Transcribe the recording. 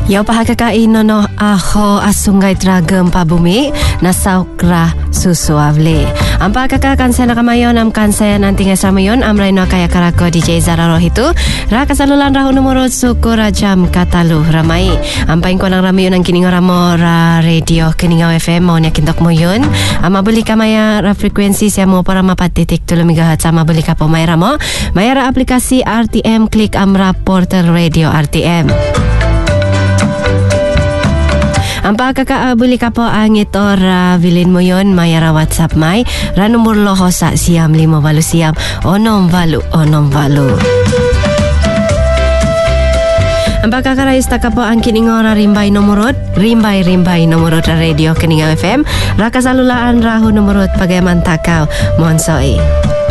Yo pahakakai nono aho asungai dragem pabumi nasaukra susu avle. Ampa kakak kan saya nakamayon amkan saya nanti ngasamayon amrai no kaya karako DJ Zara Rohitu raka salulan rahu nomor suku rajam katalu ramai. Ampa ingko nang ramayon ang kiningo ramo ra radio kiningo FM mo nya kintok moyon. Ama beli kamaya ra frekuensi siya mo para mapatitik 3 MHz sama beli kapo mayra mo. Mayra aplikasi RTM klik amra portal radio RTM. Ampa kakak buli kapo ang ito vilin mo yon mayara WhatsApp may ranumur loho sa siam 5 valu siam onom valu. Ampa kakak raista kapo ang kiningora rimbay nomorot radio Kiningaw FM raka salulaan rahu nomorot pagayaman takaw monsoi.